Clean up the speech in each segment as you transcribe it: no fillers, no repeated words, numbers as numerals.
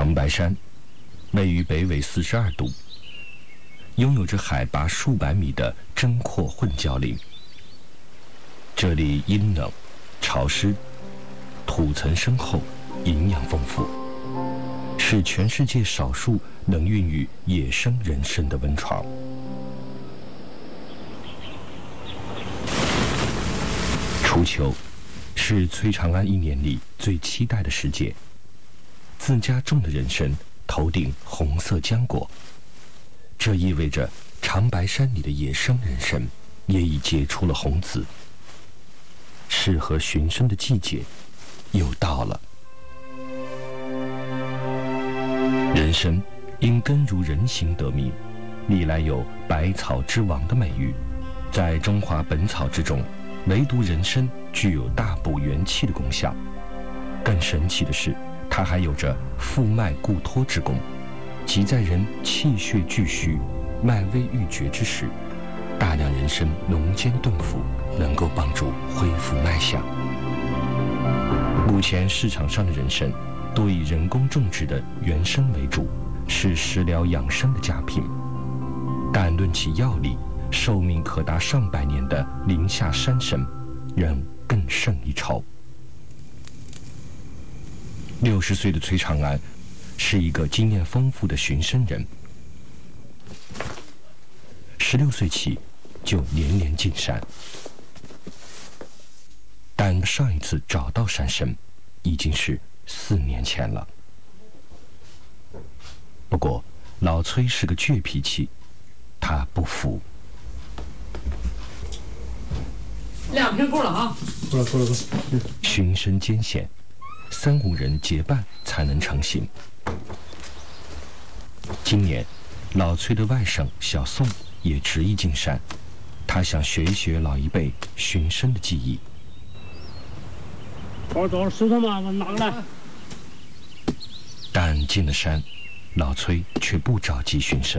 长白山位于北纬42度，拥有着海拔数百米的针阔混交林。这里阴冷、潮湿，土层深厚，营养丰富，是全世界少数能孕育野生人参的温床。初秋是崔长安一年里最期待的时节。自家种的人参头顶红色浆果，这意味着长白山里的野生人参也已结出了红籽。适合寻参的季节又到了。人参因根如人形得名，历来有百草之王的美誉。在中华本草之中，唯独人参具有大补元气的功效。更神奇的是，它还有着复脉固脱之功，即在人气血俱虚、脉微欲绝之时，大量人参浓煎炖服，能够帮助恢复脉象。目前市场上的人参多以人工种植的原生为主，是食疗养生的佳品。但论其药力，寿命可达上百年的林下山参仍更胜一筹。60岁的崔长安是一个经验丰富的寻参人，16岁起就年年进山，但上一次找到山参已经是4年前了。不过老崔是个倔脾气，他不服。 2瓶够了啊！够了。 寻参艰险，3、5人结伴才能成行。今年，老崔的外甥小宋也执意进山，他想学一学老一辈寻参的技艺。 走，石头嘛，拿过来。 但进了山，老崔却不着急寻参。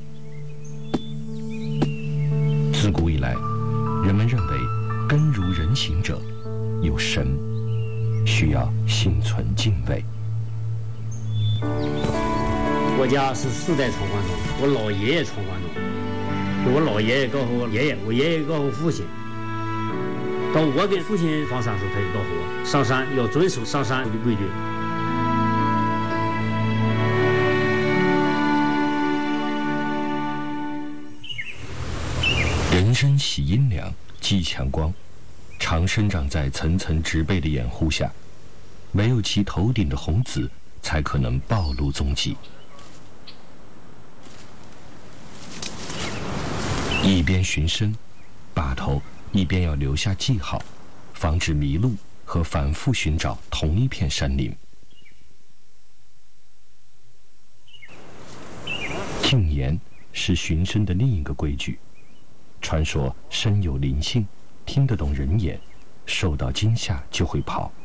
自古以来，人们认为根如人形者有神，需要心存敬畏。 我家是4代闯关东，我老爷爷闯关东，我老爷爷告诉我爷爷，我爷爷告诉父亲，到我跟父亲放山时，他就告诉我，上山要遵守上山的规矩。 人参喜阴凉，忌强光，常生长在层层植被的掩护下，唯有其头顶的红籽才可能暴露踪迹。一边寻参，把头一边要留下记号，防止迷路和反复寻找同一片山林。禁言是寻参的另一个规矩。传说参有灵性，听得懂人言，受到惊吓就会跑。